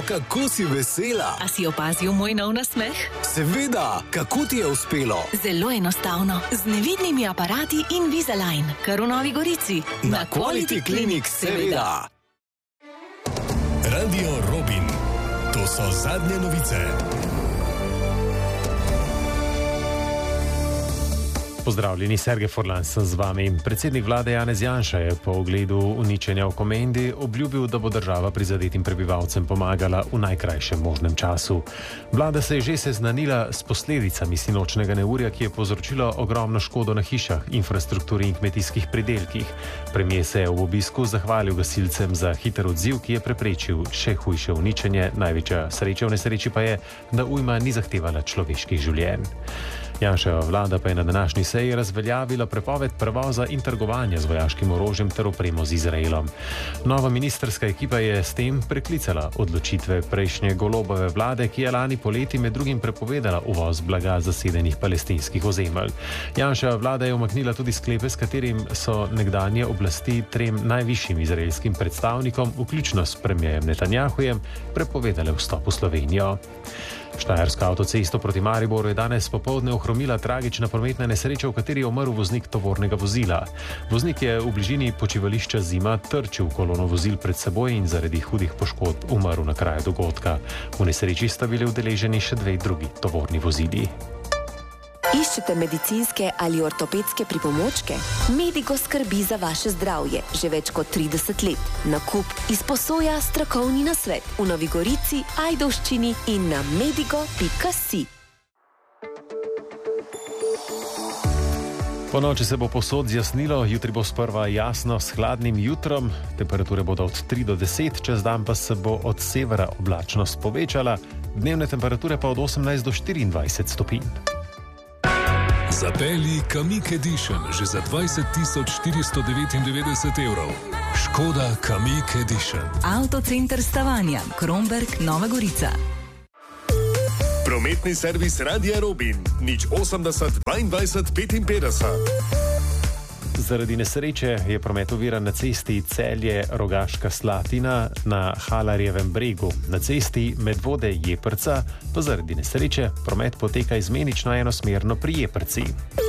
kako si vesela. A si opazil moj nov nasmeh? Seveda, kako ti je uspelo? Zelo enostavno, z nevidnimi aparati Invisalign, kar v Novi Gorici. Na Quality Clinic, seveda. Radio Robin. To so zadnje novice. Pozdravljeni, Sergej Forlan sem z vami. Predsednik vlade Janez Janša je po ogledu uničenja v Komendi obljubil, da bo država prizadetim prebivalcem pomagala v najkrajšem možnem času. Vlada se je že seznanila s posledicami sinočnega neurja, ki je povzročilo ogromno škodo na hišah, infrastrukturi in kmetijskih pridelkih. Premier se je v obisku zahvalil gasilcem za hiter odziv, ki je preprečil še hujše uničenje. Največja sreča v nesreči pa je, da ujma ni zahtevala človeških življenj. Janševa vlada pa je na današnji seji razveljavila prepoved prevoza in trgovanja z vojaškim orožjem ter opremo z Izraelom. Nova ministrska ekipa je s tem preklicala odločitve prejšnje Golobove vlade, ki je lani poleti med drugim prepovedala uvoz blaga zasedenih palestinskih ozemelj. Janševa vlada je umaknila tudi sklepe, s katerim so nekdanje oblasti trem najvišjim izraelskim predstavnikom, vključno s premierjem Netanjahujem, prepovedale vstop v Slovenijo. Štajersko avtocesto proti Mariboru je danes popoldne ohromila tragična prometna nesreča, v kateri je umrl voznik tovornega vozila. Voznik je v bližini počivališča Zima trčil v kolono vozil pred seboj in zaradi hudih poškodb umrl na kraju dogodka. V nesreči sta bili udeleženi še dve drugi tovorni vozili. Iščete medicinske ali ortopedske pripomočke? Medigo skrbi za vaše zdravje že več kot 30 let. Nakup izposoja strokovni nasvet v Novi Gorici, Ajdovščini in na medigo.si. Po noči se bo povsod zjasnilo, jutri bo sprva jasno s hladnim jutrom, temperature bodo od 3 do 10, čez dan pa se bo od severa oblačnost povečala, dnevne temperature pa od 18 do 24 stopinj. Zapelji Kamiq Edition že za 20.499 evrov. Škoda Kamiq Edition. Avtocenter Stavanja, Kromberk, Nova Gorica. Prometni servis Radia Robin. 080 22 55. Zaradi nesreče je promet oviran na cesti Celje-Rogaška Slatina na Halarjevem bregu. Na cesti Medvode-Jeprca pa zaradi nesreče promet poteka izmenično enosmerno pri Jeprci.